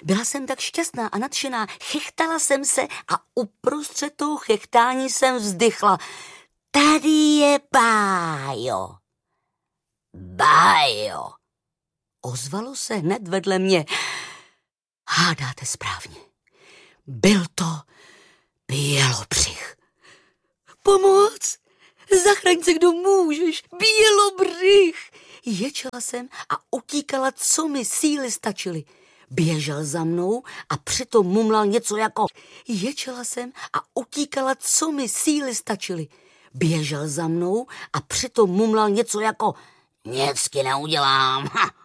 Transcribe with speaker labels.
Speaker 1: Byla jsem tak šťastná a nadšená, chechtala jsem se a uprostřed toho chechtání jsem vzdychla. Tady je Bájo. Bájo. Ozvalo se hned vedle mě. Hádáte správně. Byl to Bělobřich. Pomoc! Zachraň se, kdo můžeš, Bělobřich! Ječela jsem a utíkala, co mi síly stačily. Běžel za mnou a přitom mumlal něco jako... Ječela jsem a utíkala, co mi síly stačily. Běžel za mnou a přitom mumlal něco jako... Nic ti neudělám, ha!